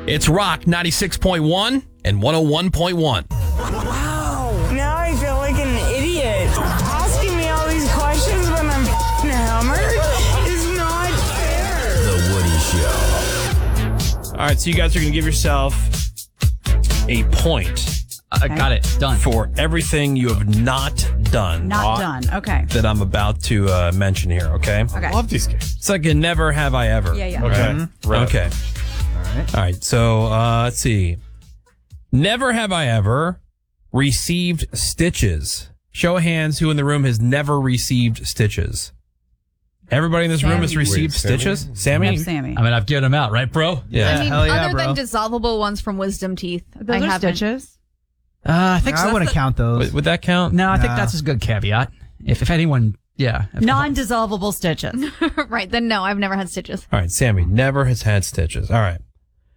It's Rock 96.1 and 101.1. Wow. Now I feel like an idiot. Asking me all these questions when I'm hammered is not fair. The Woody Show. All right, so you guys are going to give yourself a point. Got it. Done. For everything you have not done. Not done. Okay. That I'm about to mention here, okay? Okay. I love these games. It's like a never have I ever. Yeah. Okay. Right. Okay. All right. So let's see. Never have I ever received stitches. Show of hands who in the room has never received stitches. Everybody in this room has received stitches? Sammy? Yep, Sammy. I mean, I've given them out, right, bro? Yeah. I mean, hell yeah, other bro. than dissolvable ones from wisdom teeth, Those I are haven't. stitches. I think I wouldn't count those. Would that count? No, I think that's a good caveat. If anyone, yeah. If Non-dissolvable stitches. Right, then no, I've never had stitches. All right, Sammy never has had stitches. All right.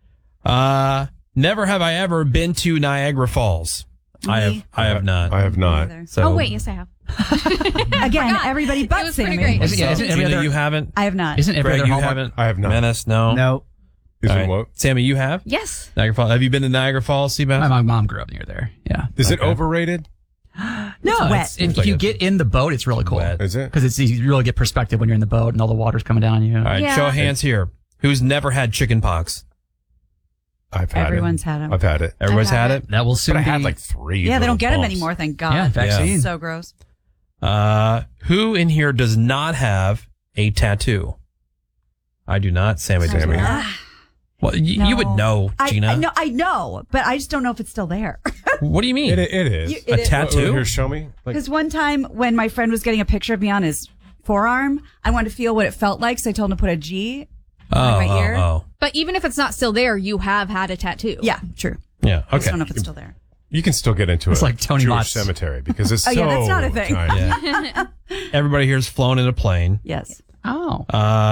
Never have I ever been to Niagara Falls. I have not. I have not. So, Oh, wait, yes, I have. Again, Forgot. everybody It but was pretty Sammy. great. Isn't every Gina, other- you haven't? I have not. Isn't every Greg, other you Hallmark? haven't? I have not. Menace, no. No. Is All it right. what? Sammy, you have? Yes. Niagara Falls. Have you been to Niagara Falls, Seabass? My mom grew up near there. Yeah. Is it Okay. overrated? No, wet. if like you a- get in the boat, it's really cool. Wet. Is it? Because you really get perspective when you're in the boat and all the water's coming down on you. All right, Yeah. show of hands here. Who's never had chicken pox? I've had Everyone's it. had 'em. I've had it. Everybody's had had it. it? That will soon But I be. had like 3. Yeah, they don't get them bumps. anymore, thank God. Yeah, vaccine. So gross. Who in here does not have a tattoo? I do not. Sammy does. Sammy. Well, you would know, Gina. I know, but I just don't know if it's still there. What do you mean? It is. You- a it is. tattoo? Here, show me. Like, Because one time when my friend was getting a picture of me on his forearm, I wanted to feel what it felt like, so I told him to put a G on my ear. Oh. But even if it's not still there, you have had a tattoo. Yeah, true. Yeah, I just okay. don't know if it's still there. you can still get into It's a like Tony Jewish Mott's. cemetery because it's Oh, so yeah, that's not a thing. tiny. Yeah. Everybody here's flown in a plane. Yes. Oh.